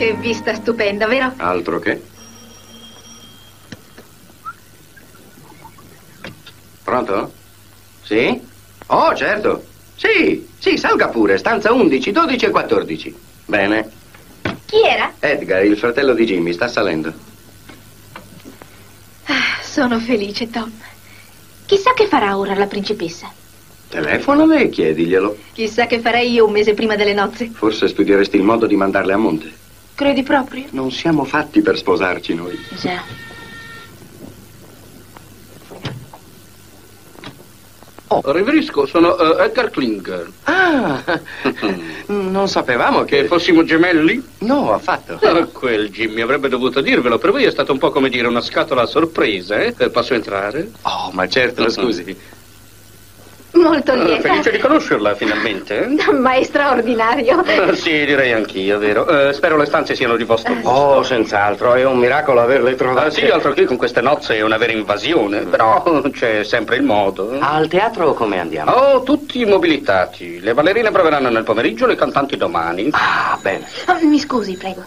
Che vista stupenda, vero? Altro che. Pronto? Sì? Oh, certo. Sì, salga pure. Stanza 11, 12 e 14. Bene. Chi era? Edgar, il fratello di Jimmy, sta salendo. Sono felice, Tom. Chissà che farà ora la principessa. Telefonale e chiediglielo. Chissà che farei io un mese prima delle nozze. Forse studieresti il modo di mandarle a monte. Credi proprio? Non siamo fatti per sposarci noi. Già. Riverisco, sono Edgar Klinger. Ah, non sapevamo Che fossimo gemelli? No, affatto. Quel Jimmy avrebbe dovuto dirvelo. Per voi è stato un po' come dire una scatola a sorpresa, eh? Posso entrare? Oh, ma certo, scusi. Molto lieta. Felice di conoscerla, finalmente. Ma è straordinario. Sì, direi anch'io, vero. Spero le stanze siano di vostro gusto. Oh, senz'altro, è un miracolo averle trovate. Sì, altro che con queste nozze è una vera invasione, però c'è sempre il modo. Al teatro come andiamo? Oh, tutti mobilitati. Le ballerine proveranno nel pomeriggio, le cantanti domani. Ah, bene. Mi scusi, prego.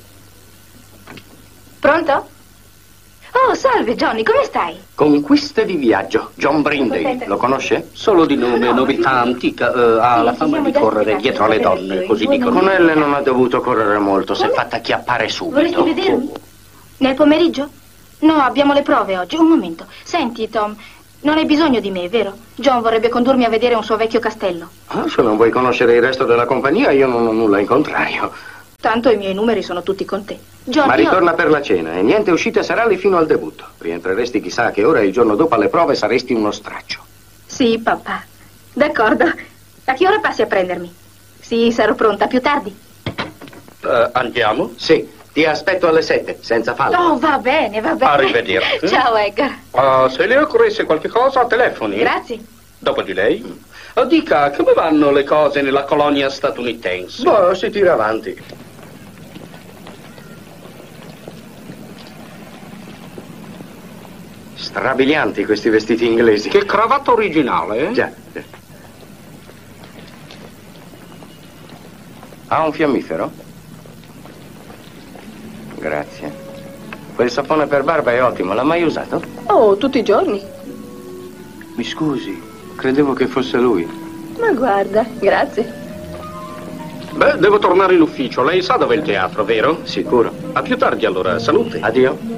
Pronto? Oh, salve, Johnny, come stai? Conquiste di viaggio. John Brindley, lo conosce? Solo di nome, nobiltà antica, ha la fama di correre dietro alle donne, così dicono. Con elle non ha dovuto correre molto, si è fatta chiappare subito. Vorresti vedermi? Nel pomeriggio? No, abbiamo le prove oggi. Un momento. Senti, Tom, non hai bisogno di me, vero? John vorrebbe condurmi a vedere un suo vecchio castello. Ah, se non vuoi conoscere il resto della compagnia, io non ho nulla in contrario. Tanto i miei numeri sono tutti con te. John, Ma ritorna per la cena e niente uscite serali fino al debutto. Rientreresti chissà a che ora e il giorno dopo alle prove saresti uno straccio. Sì, papà. D'accordo. A che ora passi a prendermi? Sì, sarò pronta più tardi. Andiamo? Sì, ti aspetto alle 7, senza fallo. Oh, va bene, va bene. Arrivederci. Ciao, Edgar. Se le occorresse qualche cosa, telefoni. Grazie. Dopo di lei? Dica, come vanno le cose nella colonia statunitense? Boh, si tira avanti. Strabilianti questi vestiti inglesi. Che cravatta originale, eh? Già. Ha un fiammifero? Grazie. Quel sapone per barba è ottimo, l'ha mai usato? Oh, tutti i giorni. Mi scusi, credevo che fosse lui. Ma guarda, grazie. Beh, devo tornare in ufficio. Lei sa dove è il teatro, vero? Sicuro. A più tardi allora, salute. Addio.